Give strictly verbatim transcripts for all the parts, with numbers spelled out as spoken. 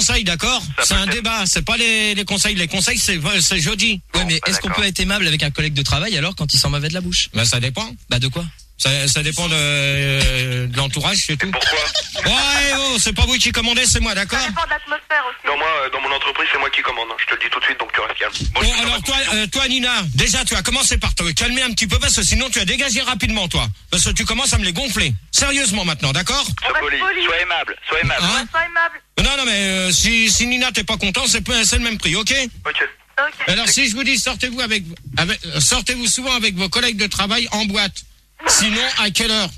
conseils, d'accord? C'est un débat, c'est pas les, les conseils. Les conseils, c'est, c'est jeudi. Ouais, mais est-ce qu'on peut être aimable avec un collègue de travail alors quand il s'en mauvais de la bouche? Bah, ça dépend. Bah, de quoi? Ça, ça dépend de, euh, de l'entourage, c'est tout. Pourquoi? Ouais, oh, c'est pas vous qui commandez, c'est moi, d'accord? Ça dépend de l'atmosphère aussi. Non, moi, dans mon entreprise, c'est moi qui commande. Je te le dis tout de suite, donc tu restes calme. Bon, bon alors toi, euh, toi, Nina, déjà, tu as commencé par te calmer un petit peu parce que sinon tu as dégagé rapidement, toi. Parce que tu commences à me les gonfler. Sérieusement maintenant, d'accord? Sois poli, sois aimable, sois aimable. Hein? Sois aimable. Non, non, mais euh, si, si Nina t'es pas content, c'est, c'est le même prix, ok? Ok. Ok. Alors si je vous dis sortez-vous avec, avec sortez-vous souvent avec vos collègues de travail en boîte. Sinon, à quelle heure?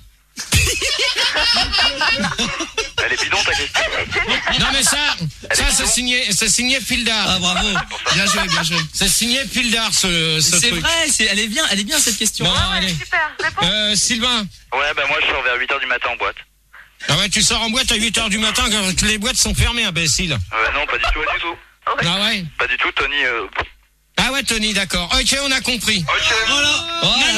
Elle est bidon ta question. Non mais ça, ça c'est signé, c'est signé Fildar. Ah, bravo. Bien joué, bien joué. C'est signé Fildar ce, ce C'est truc. vrai, c'est, elle est bien, elle est bien cette question. Bon, Ah ouais, allez. super. Réponds. Euh, Sylvain. Ouais, bah moi je sors vers huit heures du matin en boîte. Ah ouais, tu sors en boîte à huit heures du matin quand les boîtes sont fermées, imbécile. Euh, non, pas du tout, pas du tout. Ah ouais. Pas du tout, Tony. Euh... Ah ouais, Tony, d'accord. Ok, on a compris. Ok. Voilà. Manu,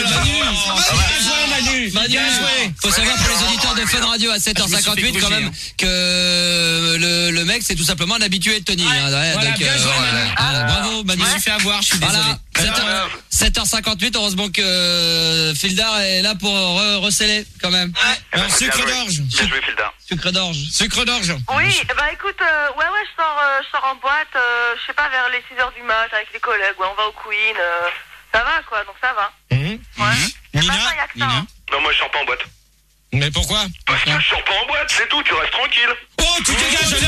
Manu. Manu, Bien joué. faut savoir pour les auditeurs de Fun Radio à sept heures cinquante-huit quand même que le, le mec c'est tout simplement un habitué de Tony. Ouais. Hein, ouais, Voilà, donc, bien euh, joué, voilà. Manu. Voilà, bravo Manu. Je me suis fait avoir, je suis désolé. Voilà. sept heures cinquante-huit, heureusement que euh, Fildar est là pour re- receller quand même. Ouais. Alors, sucre d'orge. Bien joué, Filda. Sucre d'orge. Sucre d'orge. Oui, bah écoute, euh, ouais, ouais, je sors, euh, je sors en boîte, euh, je sais pas, vers les six heures du mat avec les collègues. Ouais, on va au Queen. Euh, ça va, quoi, donc ça va. Mmh. Ouais. Mmh. Y a Nina, pas ça, y a que ça, Nina. hein. Non, moi je sors pas en boîte. Mais pourquoi? Parce que je sors pas en boîte, c'est tout, tu restes tranquille. Oh, tu dégages, allez,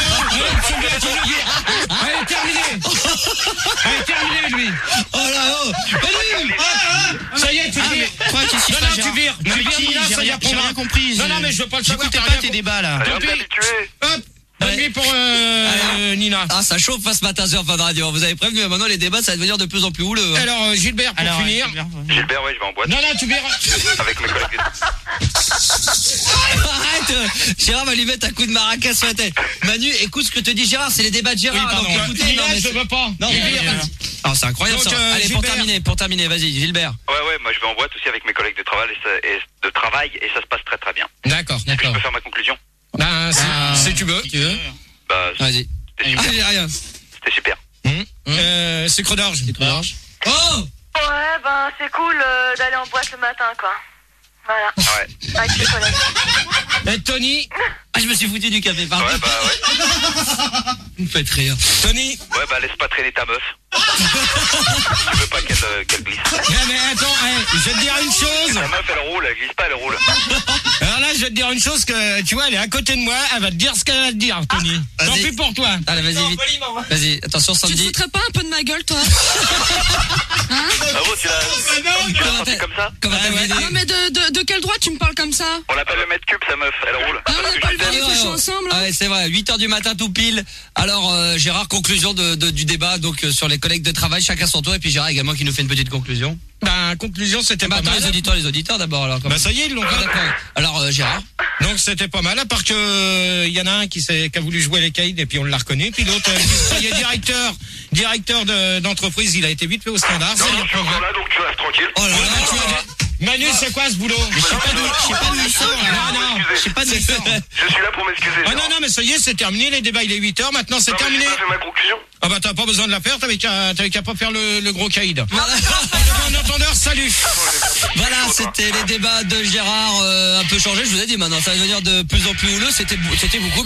allez, terminé. Allez, terminé, lui. Oh là oh. Manu, ça y est, tu vires. Quoi, qu'est-ce qui se Non, passe, non, tu Gérard? vires. Tu vires, Nina, ça y est, J'ai rien compris. Non, non, mais je veux pas le savoir. J'écoutais t'as pas rien tes compris. débats là. Allez, on Tant t'est pis. habitué. Hop, bonne nuit pour euh, Nina. Ah, ça chauffe pas ce matin sur Fun Radio. Vous avez prévenu, maintenant les débats ça va devenir de plus en plus houleux. Hein. Alors, euh, Gilbert, pour Alors, finir. ouais, Gilbert, ouais, je vais en boîte. Non, non, tu verras. Avec mes collègues. Arrête euh, Gérard va lui mettre un coup de maracas sur la tête. Manu, écoute ce que te dit Gérard, c'est les débats de Gérard. Oui, pardon. donc écoutez, Nina, non, mais je c'est- veux pas. Non, Gilbert. mais, euh, ah, c'est incroyable Donc, ça. euh, Allez, pour Gilbert. terminer, pour terminer, vas-y, Gilbert. Ouais, ouais, moi je vais en boîte aussi avec mes collègues de travail et, ça, et de travail et ça se passe très très bien. D'accord, Est-ce que je d'accord. peux faire ma conclusion? Ben, si, si tu veux. Si tu veux. Bah, Vas-y. c'était Ah, super. j'ai rien. C'était super. Hum. Euh, sucre d'orge. Oh Ouais, ben c'est cool euh, d'aller en boîte le matin, quoi. Voilà. Ouais. Avec les collègues. Et Tony. Ah, je me suis foutu du café, pardon. Ouais, bah ouais. Vous me faites rire. Tony. Ouais, bah laisse pas traîner ta meuf. Tu veux pas qu'elle euh, qu'elle glisse. Mais, mais attends, hey, je vais te dire une chose. Ta meuf, elle roule, elle glisse pas, elle roule. Alors là, je vais te dire une chose que, tu vois, elle est à côté de moi, elle va te dire ce qu'elle va te dire, Tony. Tant Vas-y. pis pour toi. Allez, vas-y, vite. Vas-y, attention, Tu te Sandy. foutrais pas un peu de ma gueule, toi? Ah bon, tu l'as tu l'as Comment senti t'as- comme ça? Comment t'as vidé Non, mais de, de, de quel droit tu me parles comme ça? On l'appelle le mètre cube, sa meuf, elle roule. Ah, on Parce n'a que pas je le droit t'aime. de coucher ensemble, Ah hein? ouais, c'est vrai, huit heures du matin tout pile. Alors euh, Gérard, conclusion de, de- du débat donc euh, sur les collègues de travail, chacun son tour, et puis Gérard également qui nous fait une petite conclusion. Ben, conclusion, c'était Bah, pas attends, mal. les auditeurs, les auditeurs d'abord alors. quand Bah même. ça y est, ils l'ont Ah, fait. d'accord. Alors euh, Gérard. Donc c'était pas mal, à part que euh, y en a un qui, s'est, qui a voulu jouer les caïds et puis on l'a reconnu, puis l'autre, euh, puisqu'il y a directeur, directeur de, d'entreprise, il a été vite fait au standard. Non, ça, non, y a je suis pas encore mal. là, donc tu restes tranquille. Oh là Ouais, là, bah, tu as- Manu, c'est quoi ce boulot? Je sais pas d'où je sais pas d'où il sort là. Non, non. Je sais pas d'où il sort. Je suis là pour m'excuser. Ah Gérard. non, non, mais ça y est, c'est terminé, les débats, il est huit heures, maintenant c'est Non, mais terminé. j'ai pas fait ma conclusion. Ah bah t'as pas besoin de la faire, t'avais qu'à, t'avais qu'à pas faire le, le gros caïd. Voilà. En entendeur, salut. Voilà, c'était les débats de Gérard euh, un peu changés. Je vous ai dit maintenant, ça va devenir de plus en plus houleux. C'était, c'était beaucoup.